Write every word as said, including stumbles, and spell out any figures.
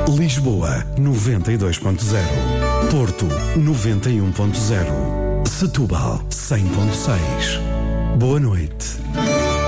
Lisboa, noventa e dois ponto zero. Porto, noventa e um ponto zero. Setúbal, cem ponto seis. Boa noite.